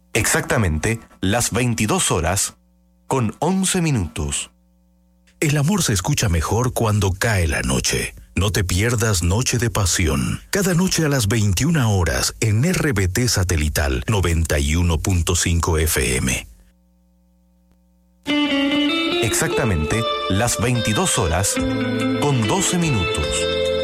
Exactamente las 22 horas con 11 minutos. El amor se escucha mejor cuando cae la noche. No te pierdas Noche de Pasión. Cada noche a las 21 horas en RBT Satelital 91.5 FM. Exactamente las 22 horas con 12 minutos.